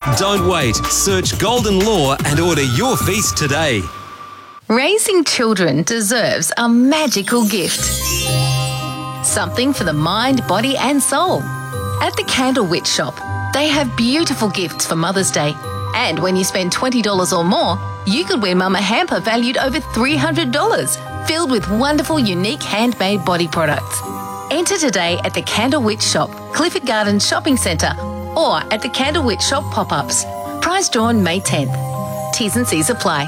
Don't wait. Search Golden Law and order your feast today. Raising children deserves a magical gift. Something for the mind, body and soul. At the Candlewitch shop, they have beautiful gifts for Mother's Day. And when you spend $20 or more, you could win Mum a hamper valued over $300, filled with wonderful, unique handmade body products. Enter today at the Candlewitch shop, Clifford Gardens Shopping Centre, or at the Candlewitch shop pop-ups. Prize drawn May 10th. T's and C's apply.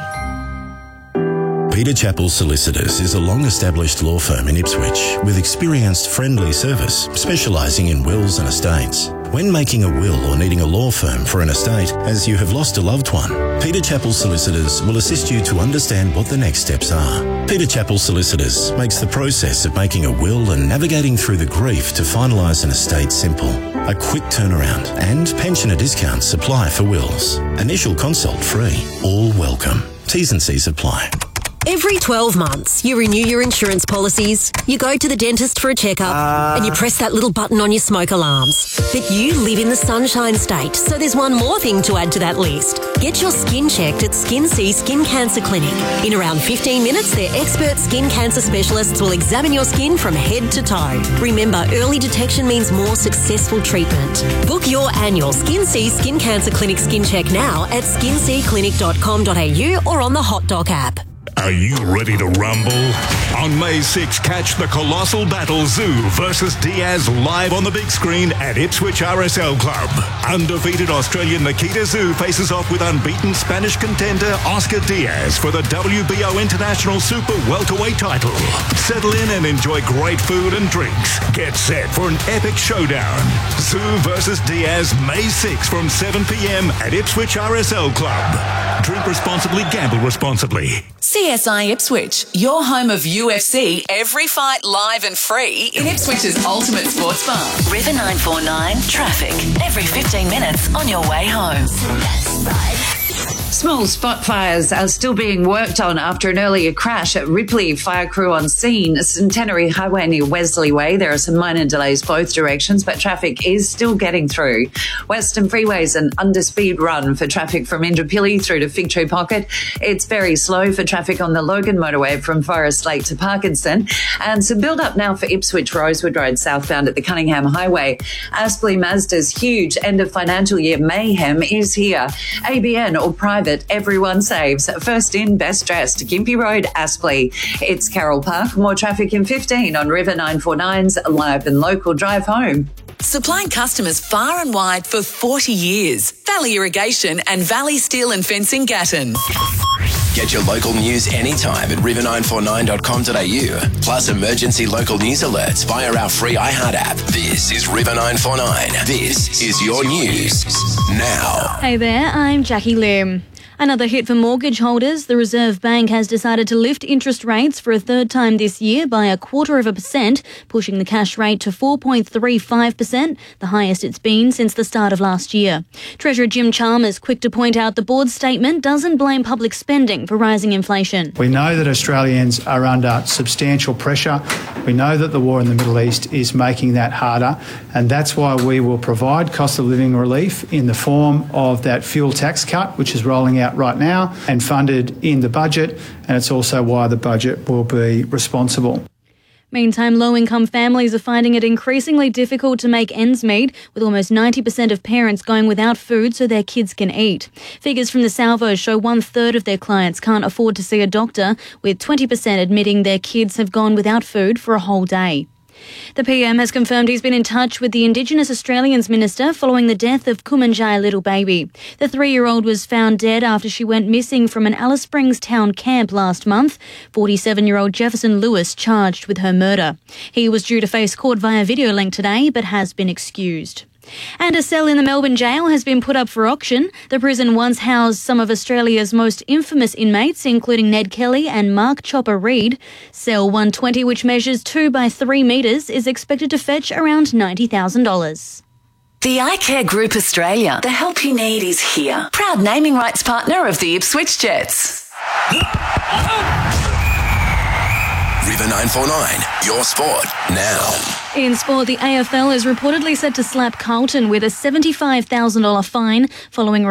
Peter Chappell Solicitors is a long-established law firm in Ipswich with experienced, friendly service specialising in wills and estates. When making a will or needing a law firm for an estate as you have lost a loved one, Peter Chappell Solicitors will assist you to understand what the next steps are. Peter Chappell Solicitors makes the process of making a will and navigating through the grief to finalise an estate simple. A quick turnaround and pensioner discounts apply for wills. Initial consult free. All welcome. T's and C's apply. Every 12 months, you renew your insurance policies, you go to the dentist for a checkup, and you press that little button on your smoke alarms. But you live in the Sunshine State, so there's one more thing to add to that list. Get your skin checked at Skin C Skin Cancer Clinic. In around 15 minutes, their expert skin cancer specialists will examine your skin from head to toe. Remember, early detection means more successful treatment. Book your annual Skin C Skin Cancer Clinic skin check now at skinclinic.com.au or on the Hot Doc app. Are you ready to rumble? On May 6, catch the colossal battle Zoo versus Diaz live on the big screen at Ipswich RSL Club. Undefeated Australian Nikita Zoo faces off with unbeaten Spanish contender Oscar Diaz for the WBO International Super Welterweight title. Settle in and enjoy great food and drinks. Get set for an epic showdown. Zoo versus Diaz, May 6 from 7 p.m. at Ipswich RSL Club. Drink responsibly, gamble responsibly. CSI Ipswich, your home of UFC, every fight live and free in Ipswich's ultimate sports bar. River 949 traffic every 15 minutes on your way home. Small spot fires are still being worked on after an earlier crash at Ripley. Fire crew on scene. Centenary Highway near Wesley Way. There are some minor delays both directions, but traffic is still getting through. Western Freeway's an under-speed run for traffic from Indooroopilly through to Fig Tree Pocket. It's very slow for traffic on the Logan motorway from Forest Lake to Parkinson. And some build-up now for Ipswich Rosewood Road southbound at the Cunningham Highway. Aspley Mazda's huge end of financial year mayhem is here. ABN or private, everyone saves. First in, best dressed. Gympie Road, Aspley. It's Carroll Park. More traffic in 15 on River 949's live and local drive home. Supplying customers far and wide for 40 years. Valley Irrigation and Valley Steel and Fencing Gatton. Get your local news anytime at river949.com.au. Plus emergency local news alerts via our free iHeart app. This is River 949. This is your news now. Hey there, I'm Jackie Lim. Another hit for mortgage holders. The Reserve Bank has decided to lift interest rates for a third time this year by 0.25%, pushing the cash rate to 4.35%, the highest it's been since the start of last year. Treasurer Jim Chalmers quick to point out the board's statement doesn't blame public spending for rising inflation. We know that Australians are under substantial pressure. We know that the war in the Middle East is making that harder, and that's why we will provide cost of living relief in the form of that fuel tax cut, which is rolling out right now and funded in the budget, and it's also why the budget will be responsible. Meantime, low-income families are finding it increasingly difficult to make ends meet, with almost 90% of parents going without food so their kids can eat. Figures from the Salvo show 1/3 of their clients can't afford to see a doctor, with 20% admitting their kids have gone without food for a whole day. The PM has confirmed he's been in touch with the Indigenous Australians Minister following the death of Kumanjai little baby. The 3-year-old was found dead after she went missing from an Alice Springs town camp last month. 47-year-old Jefferson Lewis charged with her murder. He was due to face court via video link today but has been excused. And a cell in the Melbourne jail has been put up for auction. The prison once housed some of Australia's most infamous inmates, including Ned Kelly and Mark Chopper Reed. Cell 120, which measures 2 by 3 metres, is expected to fetch around $90,000. The iCare Group Australia. The help you need is here. Proud naming rights partner of the Ipswich Jets. River 949, your sport now. In sport, the AFL is reportedly set to slap Carlton with a $75,000 fine following